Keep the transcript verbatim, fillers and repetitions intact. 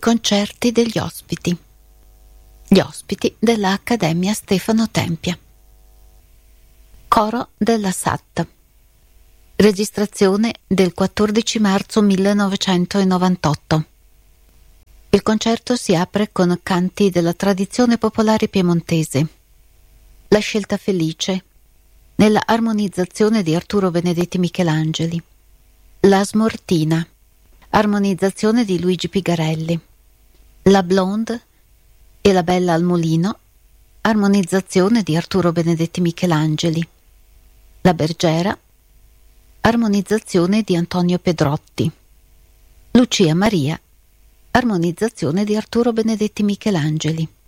concerti degli ospiti. Gli ospiti della Accademia Stefano Tempia. Coro della S A T. Registrazione del quattordici marzo millenovecentonovantotto. Il concerto si apre con canti della tradizione popolare piemontese. La scelta felice, nella armonizzazione di Arturo Benedetti Michelangeli. La smortina, armonizzazione di Luigi Pigarelli. La blonde e la bella al mulino, armonizzazione di Arturo Benedetti Michelangeli. La bergera, armonizzazione di Antonio Pedrotti. Lucia Maria, armonizzazione di Arturo Benedetti Michelangeli.